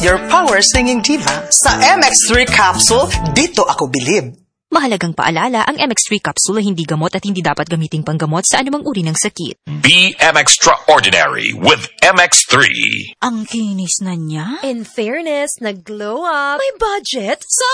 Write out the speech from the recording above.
your power singing diva. Sa MX3 capsule, dito ako bilib. Mahalagang paalala, ang MX3 capsule ay hindi gamot at hindi dapat gamiting panggamot sa anumang uri ng sakit. Be extraordinary with MX3. Ang kinis na niya. In fairness, nag-glow up. May budget?